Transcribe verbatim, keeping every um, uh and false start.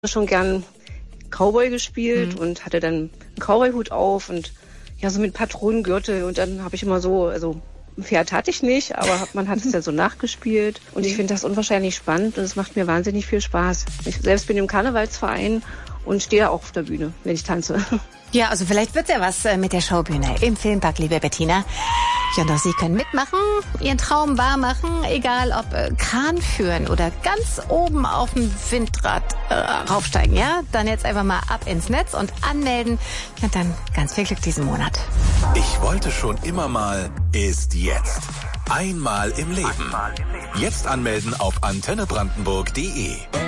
schon gern Cowboy gespielt Mhm. und hatte dann einen Cowboy-Hut auf und ja, so mit Patronengürtel. Und dann habe ich immer so, also ein Pferd hatte ich nicht, aber hab- man hat es ja so nachgespielt. Und ich finde das unwahrscheinlich spannend und es macht mir wahnsinnig viel Spaß. Ich selbst bin im Karnevalsverein und stehe auch auf der Bühne, wenn ich tanze. Ja, also vielleicht wird's ja was äh, mit der Showbühne im Filmpark, liebe Bettina. Ja, und auch Sie können mitmachen, Ihren Traum wahr machen, egal ob äh, Kran führen oder ganz oben auf dem Windrad äh, raufsteigen, ja? Dann jetzt einfach mal ab ins Netz und anmelden. Und dann ganz viel Glück diesen Monat. Ich wollte schon immer mal ist jetzt. Einmal im Leben. Jetzt anmelden auf antenne brandenburg punkt de.